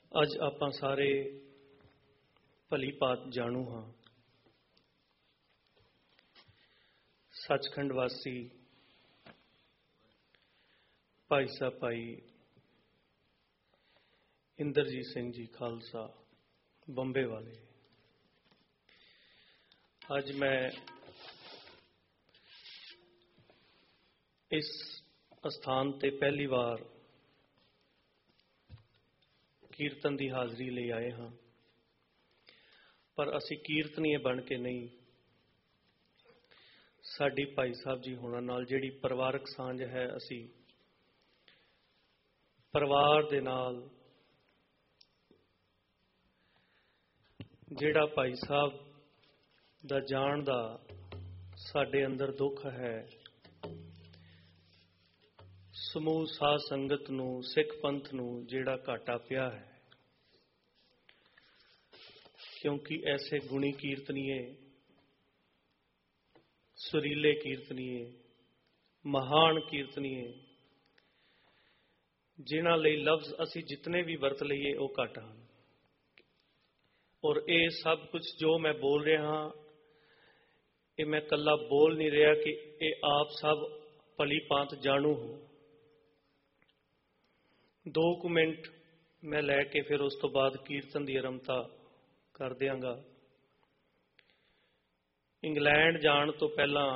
ਅੱਜ ਆਪਾਂ ਸਾਰੇ ਭਲੀ ਭਾਤ ਜਾਣੂ ਹਾਂ। ਸੱਚਖੰਡ ਵਾਸੀ ਭਾਈ ਸਾਹਿਬ ਭਾਈ ਇੰਦਰਜੀਤ ਸਿੰਘ ਜੀ ਖਾਲਸਾ ਬੰਬੇ ਵਾਲੇ, ਅੱਜ ਮੈਂ ਇਸ ਸਥਾਨ ਤੇ ਪਹਿਲੀ ਵਾਰ ਕੀਰਤਨ ਦੀ ਹਾਜ਼ਰੀ ਲਈ ਆਏ ਹਾਂ। ਪਰ ਅਸੀਂ ਕੀਰਤਨੀਏ ਬਣ ਕੇ ਨਹੀਂ, ਸਾਡੀ ਭਾਈ ਸਾਹਿਬ ਜੀ ਹੋਣਾ ਨਾਲ ਜਿਹੜੀ ਪਰਿਵਾਰਕ ਸਾਂਝ ਹੈ, ਅਸੀਂ ਪਰਿਵਾਰ ਦੇ ਨਾਲ ਜਿਹੜਾ ਭਾਈ ਸਾਹਿਬ ਦਾ ਜਾਣ ਦਾ ਸਾਡੇ ਅੰਦਰ ਦੁੱਖ ਹੈ, ਸਮੂਹ ਸਾਧ ਸੰਗਤ ਨੂੰ, ਸਿੱਖ ਪੰਥ ਨੂੰ ਜਿਹੜਾ ਘਾਟਾ ਪਿਆ ਹੈ, ਕਿਉਂਕਿ ਐਸੇ ਗੁਣੀ ਕੀਰਤਨੀਏ, ਸੁਰੀਲੇ ਕੀਰਤਨੀਏ, ਮਹਾਨ ਕੀਰਤਨੀਏ, ਜਿਨ੍ਹਾਂ ਲਈ ਲਫ਼ਜ਼ ਅਸੀਂ ਜਿਤਨੇ ਵੀ ਵਰਤ ਲਈਏ ਉਹ ਘੱਟ ਹਨ। ਔਰ ਇਹ ਸਭ ਕੁਝ ਜੋ ਮੈਂ ਬੋਲ ਰਿਹਾ ਹਾਂ, ਇਹ ਮੈਂ ਇਕੱਲਾ ਬੋਲ ਨਹੀਂ ਰਿਹਾ ਕਿ ਇਹ ਆਪ ਸਭ ਭਲੀ ਭਾਂਤ ਜਾਣੂ ਹੋ। 2 ਮਿੰਟ ਮੈਂ ਲੈ ਕੇ ਫਿਰ ਉਸ ਤੋਂ ਬਾਅਦ ਕੀਰਤਨ ਦੀ ਆਰੰਭਤਾ ਕਰ ਦਿਆਂਗਾ। ਇੰਗਲੈਂਡ ਜਾਣ ਤੋਂ ਪਹਿਲਾਂ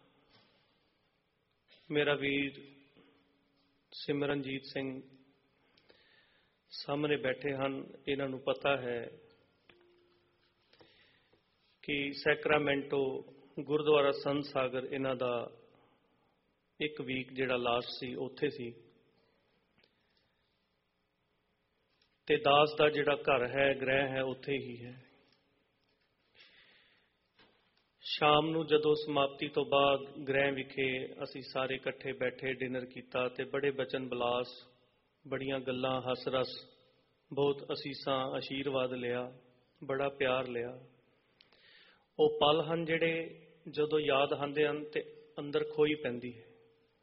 ਮੇਰਾ ਵੀਰ ਸਿਮਰਨਜੀਤ ਸਿੰਘ ਸਾਹਮਣੇ ਬੈਠੇ ਹਨ। ਇਹਨਾਂ ਨੂੰ ਪਤਾ ਹੈ ਕਿ ਸੈਕਰਾਮੈਂਟੋ ਗੁਰਦੁਆਰਾ ਸੰਤ ਸਾਗਰ ਇਹਨਾਂ ਦਾ 1 ਵੀਕ ਜਿਹੜਾ ਲਾਸਟ ਸੀ ਉੱਥੇ ਸੀ, ਤੇ ਦਾਸ ਦਾ ਜਿਹੜਾ ਘਰ ਹੈ, ਗ੍ਰਹਿ ਹੈ, ਉੱਥੇ ਹੀ ਹੈ। ਸ਼ਾਮ ਨੂੰ ਜਦੋਂ ਸਮਾਪਤੀ ਤੋਂ ਬਾਅਦ ਗ੍ਰਹਿ ਵਿਖੇ ਅਸੀਂ ਸਾਰੇ ਇਕੱਠੇ ਬੈਠੇ ਡਿਨਰ ਕੀਤਾ ਤੇ ਬੜੇ ਬਚਨ ਬਲਾਸ, ਬੜੀਆਂ ਗੱਲਾਂ, ਹੱਸ ਰਸ, ਬਹੁਤ ਅਸੀਸਾਂ, ਆਸ਼ੀਰਵਾਦ ਲਿਆ, ਬੜਾ ਪਿਆਰ ਲਿਆ। ਉਹ ਪਲ ਹਨ ਜਿਹੜੇ ਜਦੋਂ ਯਾਦ ਆਉਂਦੇ ਹਨ ਤੇ ਅੰਦਰ ਖੋਈ ਪੈਂਦੀ ਹੈ।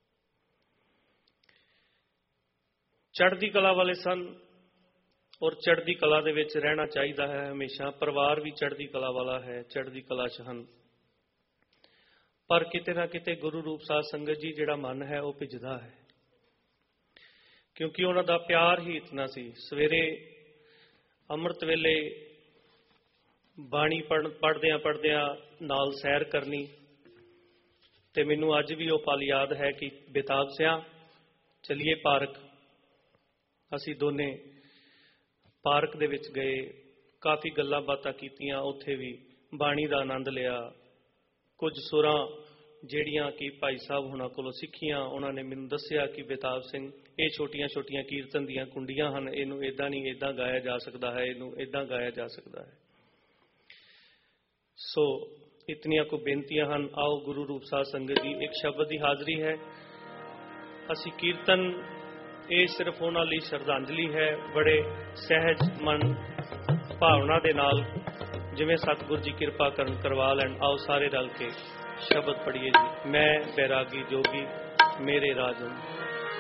ਚੜ੍ਹਦੀ ਕਲਾ ਵਾਲੇ ਸਨ ਔਰ ਚੜ੍ਹਦੀ ਕਲਾ ਦੇ ਵਿੱਚ ਰਹਿਣਾ ਚਾਹੀਦਾ ਹੈ ਹਮੇਸ਼ਾ। ਪਰਿਵਾਰ ਵੀ ਚੜ੍ਹਦੀ ਕਲਾ ਵਾਲਾ ਹੈ, ਚੜ੍ਹਦੀ ਕਲਾ 'ਚ ਹਨ। ਪਰ ਕਿਤੇ ਨਾ ਕਿਤੇ ਗੁਰੂ ਰੂਪ ਸਾਧ ਸੰਗਤ ਜੀ ਜਿਹੜਾ ਮਨ ਹੈ ਉਹ ਭਿੱਜਦਾ ਹੈ, ਕਿਉਂਕਿ ਉਹਨਾਂ ਦਾ ਪਿਆਰ ਹੀ ਇਤਨਾ ਸੀ। ਸਵੇਰੇ ਅੰਮ੍ਰਿਤ ਵੇਲੇ ਬਾਣੀ ਪੜ੍ਹਦਿਆਂ ਨਾਲ ਸੈਰ ਕਰਨੀ, ਤੇ ਮੈਨੂੰ ਅੱਜ ਵੀ ਉਹ ਪਲ ਯਾਦ ਹੈ ਕਿ ਬੇਤਾਬ ਸਿਆਂ ਚਲੀਏ ਪਾਰਕ। ਅਸੀਂ ਦੋਨੇ ਪਾਰਕ ਦੇ ਵਿੱਚ ਗਏ, ਕਾਫੀ ਗੱਲਾਂ ਬਾਤਾਂ ਕੀਤੀਆਂ, ਉੱਥੇ ਵੀ ਬਾਣੀ ਦਾ ਆਨੰਦ ਲਿਆ। ਕੁਝ ਸੁਰਾਂ ਜਿਹੜੀਆਂ ਕਿ ਭਾਈ ਸਾਹਿਬ ਹੁਣਾਂ ਕੋਲੋਂ ਸਿੱਖੀਆਂ, ਉਹਨਾਂ ਨੇ ਮੈਨੂੰ ਦੱਸਿਆ ਕਿ ਬੇਤਾਬ ਸਿੰਘ, ਇਹ ਛੋਟੀਆਂ ਛੋਟੀਆਂ ਕੀਰਤਨ ਦੀਆਂ ਕੁੰਡੀਆਂ ਹਨ, ਇਹਨੂੰ ਇੱਦਾਂ ਨਹੀਂ, ਇੱਦਾਂ ਗਾਇਆ ਜਾ ਸਕਦਾ ਹੈ, ਇਹਨੂੰ ਇੱਦਾਂ ਗਾਇਆ ਜਾ ਸਕਦਾ ਹੈ। ਸੋ ਇਤਨੀਆਂ ਕੁ ਬੇਨਤੀਆਂ ਹਨ। ਆਓ ਗੁਰੂ ਰੂਪ ਸਾਧ ਸੰਗਤ ਦੀ ਇੱਕ ਸ਼ਬਦ ਦੀ ਹਾਜ਼ਰੀ ਹੈ। ਅਸੀਂ ਕੀਰਤਨ, ਇਹ ਸਿਰਫ ਉਹਨਾਂ ਲਈ ਸ਼ਰਧਾਂਜਲੀ ਹੈ, ਬੜੇ ਸਹਿਜ ਮਨ ਭਾਵਨਾ ਦੇ ਨਾਲ, ਜਿਵੇਂ ਸਤਿਗੁਰੂ ਜੀ ਕਿਰਪਾ ਕਰਵਾ ਲੈਣ। ਆਓ ਸਾਰੇ ਰਲ ਕੇ ਸ਼ਬਦ ਪੜ੍ਹੀਏ ਜੀ। ਮੈਂ ਬੈਰਾਗੀ ਜੋਗੀ ਮੇਰੇ ਰਾਜਨ।